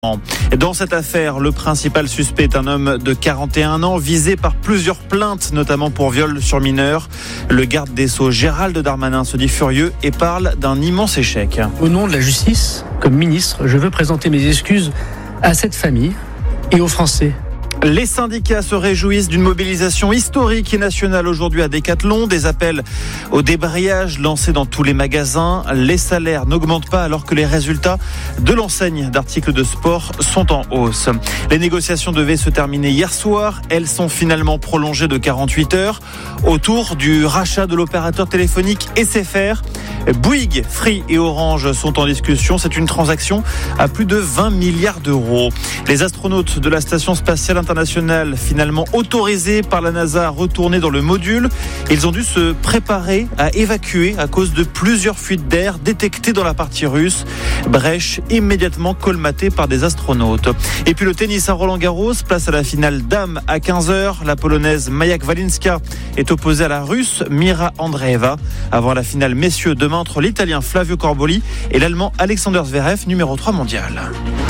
Dans cette affaire, le principal suspect est un homme de 41 ans, visé par plusieurs plaintes, notamment pour viol sur mineur. Le garde des Sceaux, Gérald Darmanin, se dit furieux et parle d'un immense échec. Au nom de la justice, comme ministre, je veux présenter mes excuses à cette famille et aux Français. Les syndicats se réjouissent d'une mobilisation historique et nationale aujourd'hui à Decathlon. Des appels au débrayage lancés dans tous les magasins. Les salaires n'augmentent pas alors que les résultats de l'enseigne d'articles de sport sont en hausse. Les négociations devaient se terminer hier soir. Elles sont finalement prolongées de 48 heures autour du rachat de l'opérateur téléphonique SFR. Bouygues, Free et Orange sont en discussion. C'est une transaction à plus de 20 milliards d'euros. Les astronautes de la Station spatiale internationale, finalement autorisés par la NASA à retourner dans le module, ils ont dû se préparer à évacuer à cause de plusieurs fuites d'air détectées dans la partie russe. Brèche immédiatement colmatée par des astronautes. Et puis le tennis à Roland-Garros, place à la finale dames à 15h. La Polonaise Maja Kwalinska est opposée à la Russe Mira Andreeva. Avant la finale messieurs demain entre l'Italien Flavio Corboli et l'Allemand Alexander Zverev, numéro 3 mondial.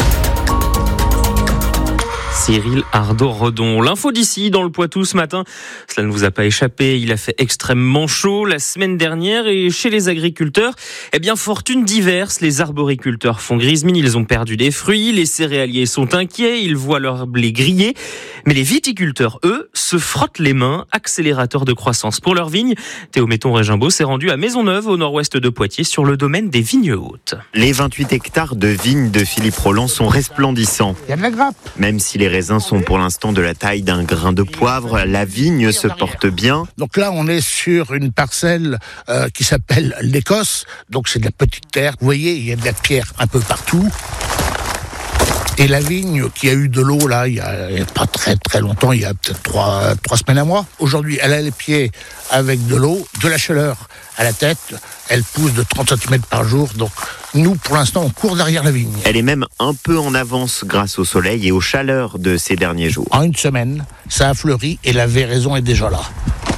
Cyril Ardo-Redon. L'info d'ici dans le Poitou ce matin, cela ne vous a pas échappé, il a fait extrêmement chaud la semaine dernière et chez les agriculteurs, fortune diverse, les arboriculteurs font grise mine, ils ont perdu des fruits, les céréaliers sont inquiets, ils voient leur blé griller, mais les viticulteurs, eux, se frottent les mains, accélérateur de croissance pour leurs vignes. Théo Metton-Régimbaud s'est rendu à Maisonneuve au nord-ouest de Poitiers sur le domaine des vignes hautes. Les 28 hectares de vignes de Philippe Roland sont resplendissants. Il y a de la grappe. Même si les raisins sont pour l'instant de la taille d'un grain de poivre, la vigne se porte bien. Donc là, on est sur une parcelle qui s'appelle l'Écosse. Donc c'est de la petite terre. Vous voyez, il y a de la pierre un peu partout. Et la vigne qui a eu de l'eau là, il y a pas très très longtemps, il y a peut-être 3 semaines à mois. Aujourd'hui, elle a les pieds avec de l'eau, de la chaleur à la tête. Elle pousse de 30 cm par jour. Donc nous, pour l'instant, on court derrière la vigne. Elle est même un peu en avance grâce au soleil et aux chaleurs de ces derniers jours. En une semaine, ça a fleuri et la véraison est déjà là.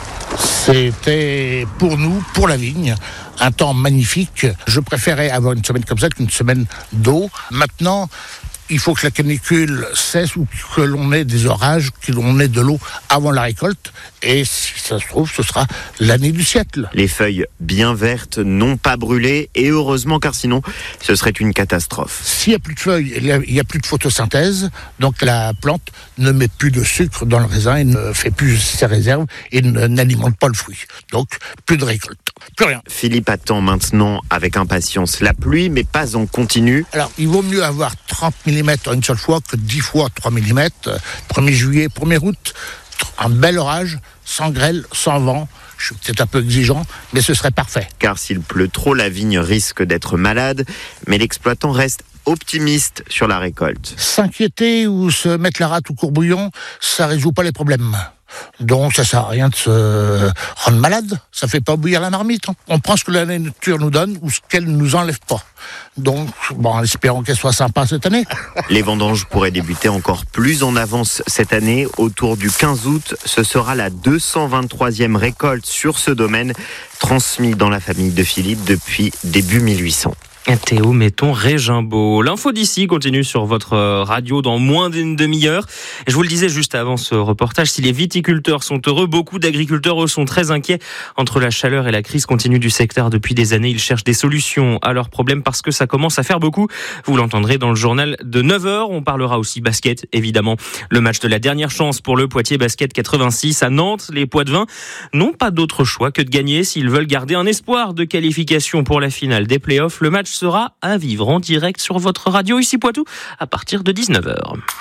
C'était pour nous, pour la vigne, un temps magnifique. Je préférais avoir une semaine comme ça qu'une semaine d'eau. Maintenant, il faut que la canicule cesse ou que l'on ait des orages, que l'on ait de l'eau avant la récolte. Et si ça se trouve, ce sera l'année du siècle. Les feuilles bien vertes n'ont pas brûlé. Et heureusement, car sinon, ce serait une catastrophe. S'il n'y a plus de feuilles, il n'y a plus de photosynthèse. Donc la plante ne met plus de sucre dans le raisin et ne fait plus ses réserves et n'alimente pas le fruit. Donc plus de récolte. Plus rien. Philippe attend maintenant avec impatience la pluie, mais pas en continu. Alors, il vaut mieux avoir 30 mm en une seule fois que 10 fois 3 mm. 1er juillet, 1er août, un bel orage, sans grêle, sans vent. Je suis peut-être un peu exigeant, mais ce serait parfait. Car s'il pleut trop, la vigne risque d'être malade, mais l'exploitant reste optimiste sur la récolte. S'inquiéter ou se mettre la rate ou courbouillon, ça résout pas les problèmes. Donc ça sert à rien de se rendre malade, ça fait pas bouillir la marmite. On prend ce que la nature nous donne ou ce qu'elle nous enlève pas. Donc, en espérant qu'elle soit sympa cette année. Les vendanges pourraient débuter encore plus en avance cette année. Autour du 15 août, ce sera la 223e récolte sur ce domaine, transmis dans la famille de Philippe depuis début 1800. Théo Metton-Régimbaud. L'info d'ici continue sur votre radio dans moins d'une demi-heure. Je vous le disais juste avant ce reportage, si les viticulteurs sont heureux, beaucoup d'agriculteurs, eux, sont très inquiets. Entre la chaleur et la crise continue du secteur depuis des années, ils cherchent des solutions à leurs problèmes parce que ça commence à faire beaucoup. Vous l'entendrez dans le journal de 9h. On parlera aussi basket, évidemment. Le match de la dernière chance pour le Poitiers Basket 86 à Nantes. Les Poitevins n'ont pas d'autre choix que de gagner s'ils veulent garder un espoir de qualification pour la finale des playoffs. Le match sera à vivre en direct sur votre radio ici Poitou à partir de 19h.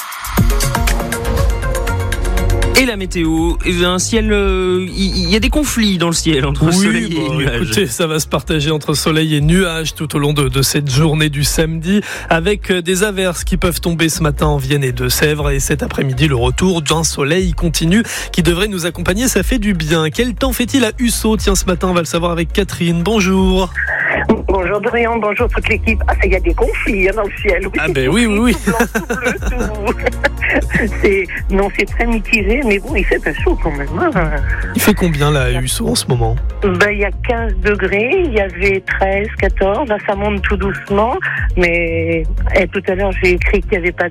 Et la météo, un ciel, il y a des conflits dans le ciel entre soleil et nuages. Écoutez, ça va se partager entre soleil et nuages tout au long de cette journée du samedi, avec des averses qui peuvent tomber ce matin en Vienne et Deux-Sèvres, et cet après-midi le retour d'un soleil continu qui devrait nous accompagner, ça fait du bien. Quel temps fait-il à Hussot? Tiens, ce matin on va le savoir avec Catherine, bonjour. Bonjour Dorian, bonjour toute l'équipe. Ah, il y a des conflits dans le ciel. Oui, Ah ben oui. Tout blanc, tout bleu, tout... c'est très mitigé, mais bon, il fait pas chaud quand même. Hein. Il fait combien là à Husso en ce moment? Il y a 15 degrés, il y avait 13, 14, là ça monte tout doucement, mais tout à l'heure j'ai écrit qu'il n'y avait pas